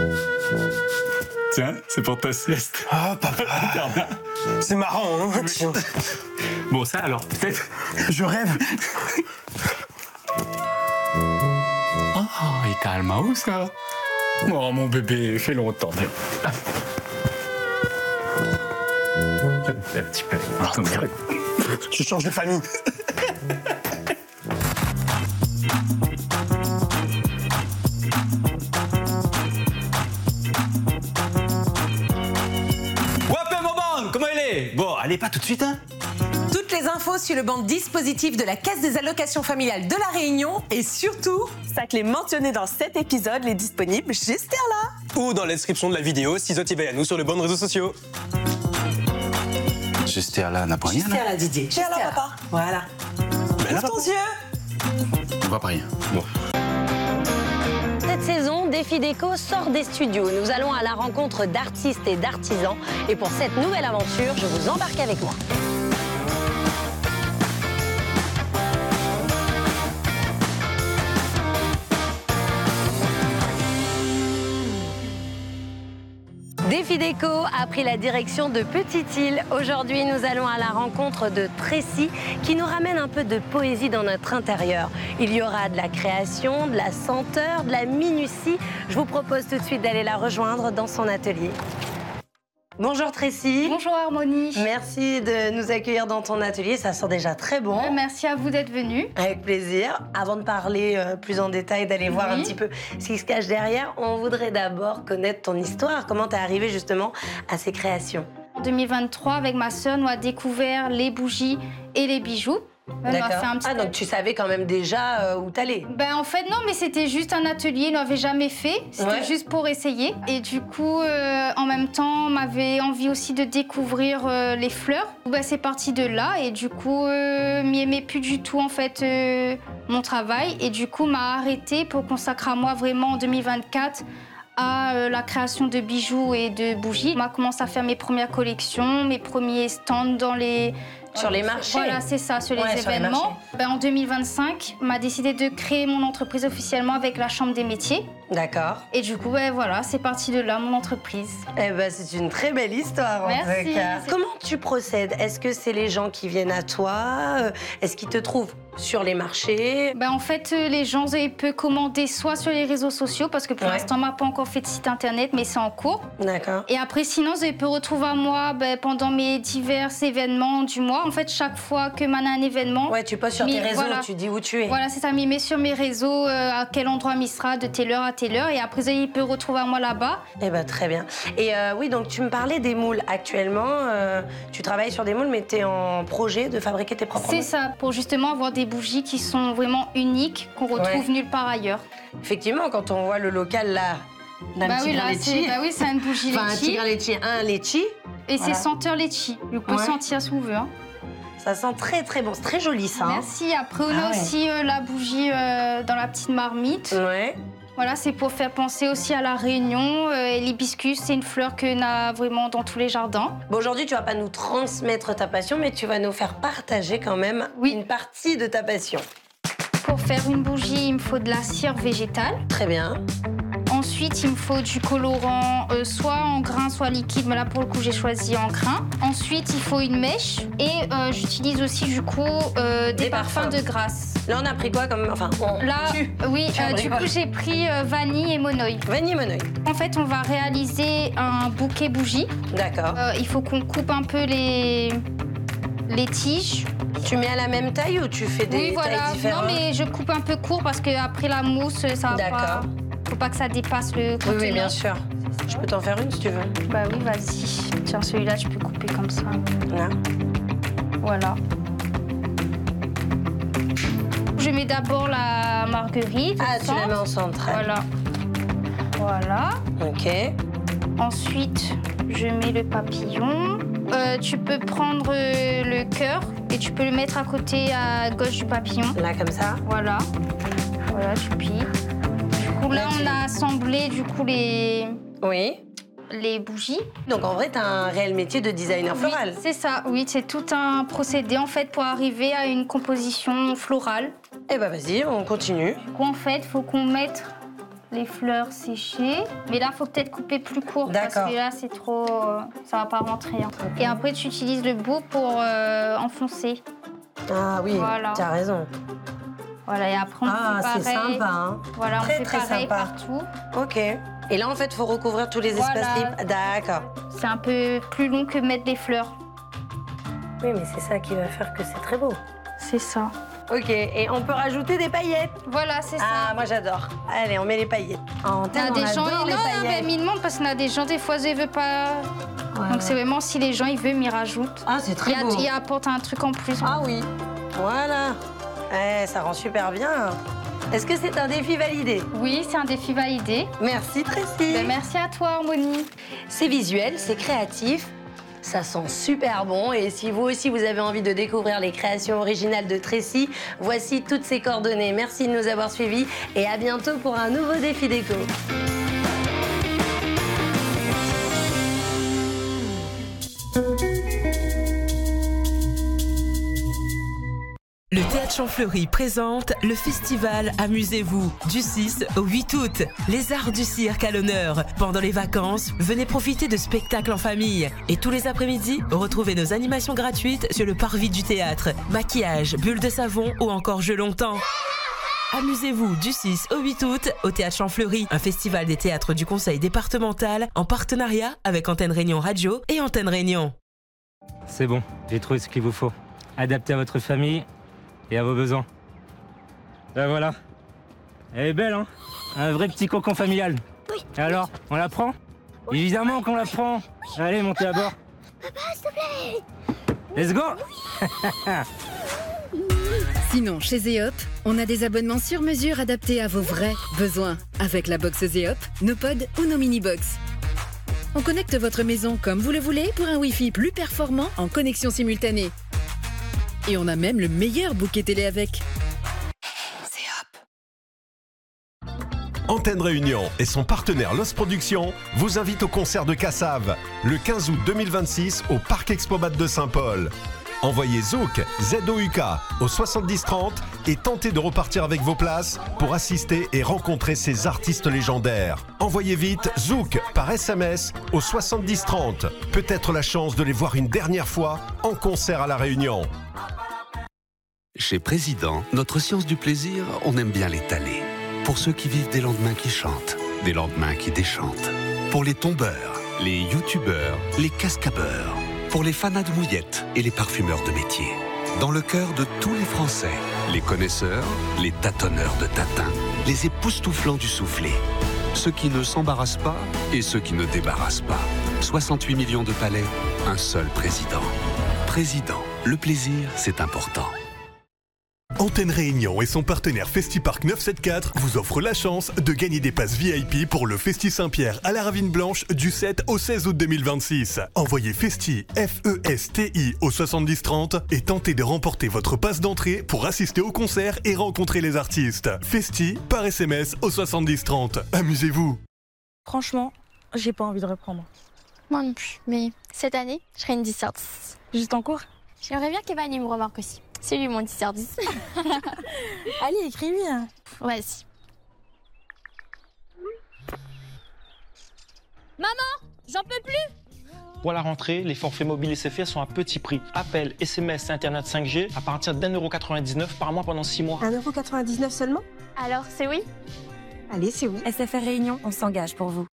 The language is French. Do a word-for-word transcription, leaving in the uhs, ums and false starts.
Tiens, c'est pour ta sieste. Ah, papa. C'est marrant, hein. Tiens. Bon, ça alors, peut-être. Je rêve. Oh, et calme, où ça? Oh, mon bébé, fait longtemps. Un petit peu. Je change de famille. Comment il est? Bon, allez pas tout de suite, hein? Toutes les infos sur le banc dispositif de la Caisse des allocations familiales de La Réunion et surtout, ça que les mentionné dans cet épisode, les disponibles juste là. Ou dans la description de la vidéo, si Zoti va à nous sur les bons réseaux sociaux. Juste là, n'a pas rien. Juste là, Didier. Juste là, papa. Voilà. Mais là, Ouvre ton yeux. On voit pas rien. Bon. Cette saison, Défi Déco sort des studios. Nous allons à la rencontre d'artistes et d'artisans. Et pour cette nouvelle aventure, je vous embarque avec moi. Défi Déco a pris la direction de Petite-Île. Aujourd'hui, nous allons à la rencontre de Tracy qui nous ramène un peu de poésie dans notre intérieur. Il y aura de la création, de la senteur, de la minutie. Je vous propose tout de suite d'aller la rejoindre dans son atelier. Bonjour Tracy. Bonjour Harmonie. Merci de nous accueillir dans ton atelier, ça sent déjà très bon. Euh, merci à vous d'être venue. Avec plaisir. Avant de parler euh, plus en détail, d'aller oui. voir un petit peu ce qui se cache derrière, on voudrait d'abord connaître ton histoire. Comment t'es arrivée justement à ces créations? En deux mille vingt-trois, avec ma sœur, on a découvert les bougies et les bijoux. D'accord. Ah, donc tu savais quand même déjà euh, où t'allais? Ben en fait non, mais c'était juste un atelier, on n'avait jamais fait, c'était ouais. juste pour essayer. Et du coup, euh, en même temps, on m'avait envie aussi de découvrir euh, les fleurs. Ben, c'est parti de là et du coup, euh, m'y aimais plus du tout en fait euh, mon travail. Et du coup, m'a arrêtée pour consacrer à moi vraiment en deux mille vingt-quatre à euh, la création de bijoux et de bougies. On a commencé à faire mes premières collections, mes premiers stands dans les... Sur les marchés. Voilà, c'est ça, sur les ouais, événements. Sur les ben, en deux mille vingt-cinq, on a décidé de créer mon entreprise officiellement avec la Chambre des métiers. D'accord. Et du coup, ben, voilà, c'est parti de là, mon entreprise. Eh ben, c'est une très belle histoire, Merci. en tout cas. Comment tu procèdes? Est-ce que c'est les gens qui viennent à toi? Est-ce qu'ils te trouvent sur les marchés? Ben, en fait, les gens peuvent commander soit sur les réseaux sociaux, parce que pour ouais. l'instant, on m'a pas encore fait de site internet, mais c'est en cours. D'accord. Et après, sinon, ils peuvent retrouver à moi ben, pendant mes divers événements du mois. En fait, chaque fois que m'en a un événement... Ouais, tu postes sur tes réseaux, voilà. tu dis où tu es. Voilà, c'est ça, m'y met sur mes réseaux, euh, à quel endroit m'y sera, de telle heure à telle heure. Et après, il peut retrouver à moi là-bas. Eh ben, très bien. Et euh, oui, donc tu me parlais des moules. Actuellement, euh, tu travailles sur des moules, mais tu es en projet de fabriquer tes propres moules. C'est ça, pour justement avoir des bougies qui sont vraiment uniques, qu'on retrouve ouais. nulle part ailleurs. Effectivement, quand on voit le local là, d'un bah petit oui, grain là, litchi. Bah oui, c'est une bougie litchi. Enfin, un petit grain litchi, un litchi. Et voilà. c'est senteur litchi. Vous pouvez ouais. sentir si vous voulez. Hein. Ça sent très très bon, c'est très joli ça. Merci. Après, on ah a ouais. aussi euh, la bougie euh, dans la petite marmite. Ouais. Voilà, c'est pour faire penser aussi à la Réunion. Euh, l'hibiscus, c'est une fleur qu'on a vraiment dans tous les jardins. Bon, aujourd'hui, tu vas pas nous transmettre ta passion, mais tu vas nous faire partager quand même oui. une partie de ta passion. Pour faire une bougie, il me faut de la cire végétale. Très bien. Ensuite, il me faut du colorant, euh, soit en grain, soit liquide. Mais là, pour le coup, j'ai choisi en grain. Ensuite, il faut une mèche. Et euh, j'utilise aussi, du coup, euh, des, des parfums. parfums de grâce. Là, on a pris quoi comme... Enfin, on... Là, tu... oui, euh, du coup, j'ai pris euh, vanille et monoï. Vanille et monoï. En fait, on va réaliser un bouquet bougie. D'accord. Euh, il faut qu'on coupe un peu les, les tiges. Tu mets à la même taille ou tu fais des oui, voilà. tailles différentes? Non, mais je coupe un peu court parce qu'après la mousse, ça va pas... Faut pas que ça dépasse le contenant. Oui, oui, bien sûr. Je peux t'en faire une si tu veux. Bah oui, vas-y. Tiens, celui-là, je peux couper comme ça. Là. Voilà. Je mets d'abord la marguerite. Ah, tu la mets en centrale. Voilà. Voilà. Ok. Ensuite, je mets le papillon. Euh, tu peux prendre euh, le cœur et tu peux le mettre à côté, à gauche du papillon. Là, comme ça. Voilà. Voilà, tu plies. Du coup, là, on a assemblé du coup les... Oui. Les bougies. Donc, en vrai, tu as un réel métier de designer floral. Oui, c'est ça. Oui, c'est tout un procédé, en fait, pour arriver à une composition florale. Eh ben, vas-y, on continue. Du coup, en fait, il faut qu'on mette les fleurs séchées. Mais là, il faut peut-être couper plus court parce D'accord. que là, c'est trop... euh, ça va pas rentrer. Hein. Et après, tu utilises le bout pour euh, enfoncer. Ah oui, Voilà. tu as raison. Voilà, et après, on Ah, fait c'est pareil. sympa, hein. Voilà, Très, on fait très pareil sympa. partout. Ok. Et là, en fait, il faut recouvrir tous les Voilà. espaces libres. D'accord. C'est un peu plus long que mettre des fleurs. Oui, mais c'est ça qui va faire que c'est très beau. C'est ça. Ok, et on peut rajouter des paillettes. Voilà, c'est ça. Ah, moi j'adore. Allez, on met les paillettes. En Il y a des gens, adore les non, paillettes. ben, ils demandent parce qu'il y a des gens, des fois, ils veulent pas. Ouais, Donc ouais. c'est vraiment si les gens, ils veulent, ils rajoutent. Ah, c'est très Il, y a- beau. il apporte un truc en plus. Ah oui. Voilà. Eh, ça rend super bien. Est-ce que c'est un défi validé? Oui, c'est un défi validé. Merci Tracy. Ben, merci à toi, Harmonie. C'est visuel, c'est créatif. Ça sent super bon et si vous aussi vous avez envie de découvrir les créations originales de Tracy, voici toutes ses coordonnées. Merci de nous avoir suivis et à bientôt pour un nouveau défi déco. Le Théâtre Champfleury présente le festival Amusez-vous du six au huit août. Les arts du cirque à l'honneur. Pendant les vacances, venez profiter de spectacles en famille. Et tous les après-midi, retrouvez nos animations gratuites sur le parvis du théâtre. Maquillage, bulles de savon ou encore jeux longtemps. Amusez-vous du six au huit août au Théâtre Champfleury, un festival des théâtres du Conseil départemental en partenariat avec Antenne Réunion Radio et Antenne Réunion. C'est bon, j'ai trouvé ce qu'il vous faut. Adapté à votre famille et à vos besoins. La voilà. Elle est belle, hein? Un vrai petit cocon familial. Oui. Et alors, on la prend? Oui. Évidemment qu'on la prend. Allez, montez à bord. Papa, s'il te plaît. Let's go. Sinon, chez Zeop, on a des abonnements sur mesure adaptés à vos vrais besoins. Avec la box Zeop, nos pods ou nos mini-box. On connecte votre maison comme vous le voulez pour un Wi-Fi plus performant en connexion simultanée. Et on a même le meilleur bouquet télé avec. Antenne Réunion et son partenaire Los Productions vous invitent au concert de Cassav le quinze août deux mille vingt-six au Parc Expomat de Saint-Paul. Envoyez Zouk, Z O U K au soixante-dix trente et tentez de repartir avec vos places pour assister et rencontrer ces artistes légendaires. Envoyez vite Zouk par S M S au soixante-dix trente. Peut-être la chance de les voir une dernière fois en concert à La Réunion. Chez Président, notre science du plaisir, on aime bien l'étaler. Pour ceux qui vivent des lendemains qui chantent, des lendemains qui déchantent. Pour les tombeurs, les youtubeurs, les cascabeurs. Pour les fanas de mouillettes et les parfumeurs de métier. Dans le cœur de tous les Français, les connaisseurs, les tâtonneurs de tatins, les époustouflants du soufflé. Ceux qui ne s'embarrassent pas et ceux qui ne débarrassent pas. soixante-huit millions de palais, un seul président. Président, le plaisir, c'est important. Antenne Réunion et son partenaire FestiPark neuf cent soixante-quatorze vous offrent la chance de gagner des passes V I P pour le Festi Saint-Pierre à la Ravine Blanche du sept au seize août deux mille vingt-six. Envoyez Festi, F E S T I au soixante-dix trente et tentez de remporter votre passe d'entrée pour assister au concert et rencontrer les artistes. Festi par S M S au soixante-dix trente. Amusez-vous. Franchement, j'ai pas envie de reprendre. Moi non plus, mais cette année, je ferai une dix sur dix. Juste en cours? J'aimerais bien qu'Evan me remarque aussi. C'est lui mon dix sur dix. Allez, écris-lui. Vas-y. Maman, j'en peux plus. Pour la rentrée, les forfaits mobiles S F R sont à petit prix. Appel, S M S et Internet cinq G à partir d'un euro quatre-vingt-dix-neuf par mois pendant six mois. un euro quatre-vingt-dix-neuf seulement? Alors, c'est oui? Allez, c'est oui. S F R Réunion, on s'engage pour vous.